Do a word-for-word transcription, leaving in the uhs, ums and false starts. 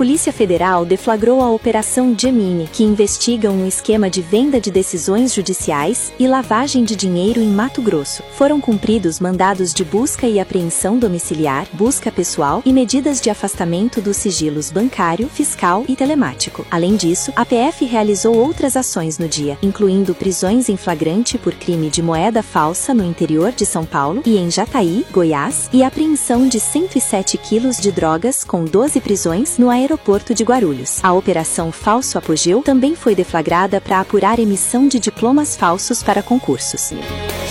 Polícia Federal deflagrou a Operação Gemini, que investiga um esquema de venda de decisões judiciais e lavagem de dinheiro em Mato Grosso. Foram cumpridos mandados de busca e apreensão domiciliar, busca pessoal e medidas de afastamento dos sigilos bancário, fiscal e telemático. Além disso, a P F realizou outras ações no dia, incluindo prisões em flagrante por crime de moeda falsa no interior de São Paulo e em Jataí, Goiás, e apreensão de cento e sete quilos de drogas com doze prisões no aeroporto de Guarulhos. A Operação Falso Apogeu também foi deflagrada para apurar emissão de diplomas falsos para concursos.